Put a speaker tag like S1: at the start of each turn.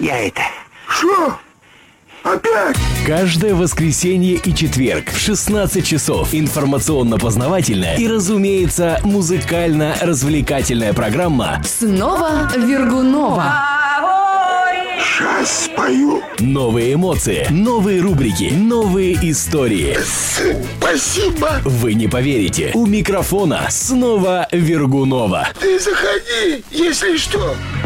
S1: Я это...
S2: Что? Опять?
S3: Каждое воскресенье и четверг в 16 часов информационно-познавательная и, разумеется, музыкально-развлекательная программа
S4: «Снова Вергунова».
S2: Сейчас спою.
S3: Новые эмоции, новые рубрики, новые истории.
S2: Спасибо.
S3: Вы не поверите, у микрофона снова Вергунова.
S2: Ты заходи, если что.